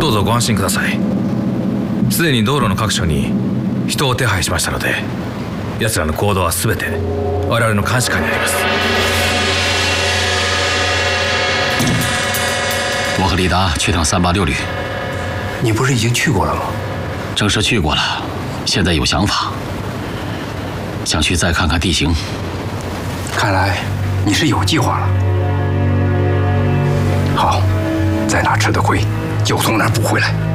どうぞご安心ください。すでに道路の各所に人を手配しましたので、奴らの行動は全て我々の監視下にあります。 我和李达去趟386旅。 你不是已经去过了吗？ 正是去过了，现在有想法，想去再看看地形。 看来你是有计划了。好，在哪吃的亏，就从哪儿补回来。